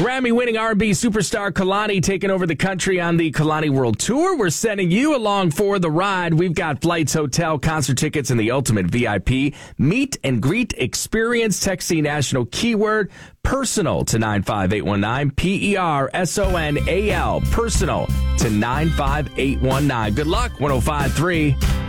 Grammy-winning R&B superstar Kehlani taking over the country on the Kehlani World Tour. We're sending you along for the ride. We've got flights, hotel, concert tickets, and the ultimate VIP meet and greet experience. Text the national keyword personal to 95819, PERSONAL, personal to 95819. Good luck, 105.3.